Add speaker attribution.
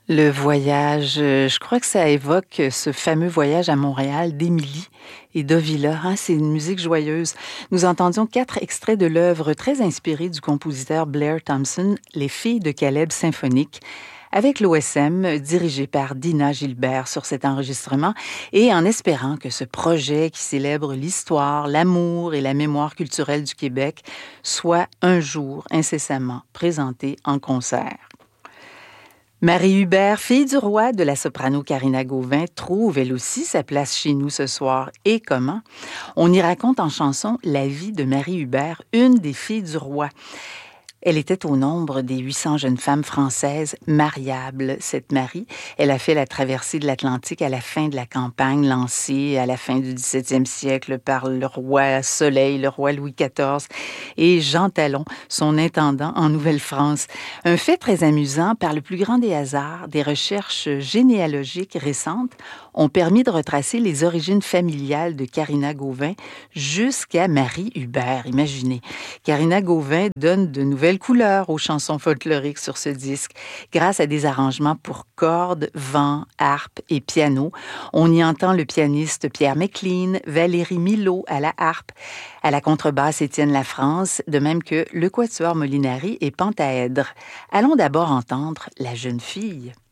Speaker 1: Le voyage, je crois que ça évoque ce fameux voyage à Montréal d'Émilie et Dovila, hein, c'est une musique joyeuse. Nous entendions 4 extraits de l'œuvre très inspirée du compositeur Blair Thompson, Les filles de Caleb symphonique, avec l'OSM dirigé par Dina Gilbert sur cet enregistrement et en espérant que ce projet qui célèbre l'histoire, l'amour et la mémoire culturelle du Québec soit un jour incessamment présenté en concert. Marie Hubert, fille du roi de la soprano Karina Gauvin, trouve elle aussi sa place chez nous ce soir. Et comment? On y raconte en chanson la vie de Marie Hubert, une des filles du roi. Elle était au nombre des 800 jeunes femmes françaises mariables, cette Marie. Elle a fait la traversée de l'Atlantique à la fin de la campagne lancée à la fin du 17e siècle par le roi Soleil, le roi Louis XIV et Jean Talon, son intendant en Nouvelle-France. Un fait très amusant, par le plus grand des hasards, des recherches généalogiques récentes ont permis de retracer les origines familiales de Karina Gauvin jusqu'à Marie Hubert. Imaginez, Karina Gauvin donne de nouvelles couleurs aux chansons folkloriques sur ce disque. Grâce à des arrangements pour cordes, vent, harpe et piano, on y entend le pianiste Pierre McLean, Valérie Milot à la harpe, à la contrebasse Étienne Lafrance, de même que le quatuor Molinari et Pentaèdre. Allons d'abord entendre La jeune fille.